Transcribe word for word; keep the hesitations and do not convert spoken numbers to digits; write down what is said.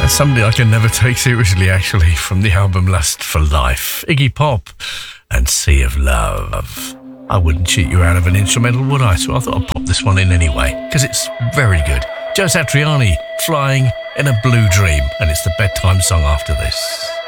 That's somebody I can never take seriously, actually, from the album Lust for Life. Iggy Pop and Sea of Love. I wouldn't cheat you out of an instrumental, would I? So I thought I'd pop this one in anyway, because it's very good. Joe Satriani, Flying in a Blue Dream, and it's the bedtime song after this.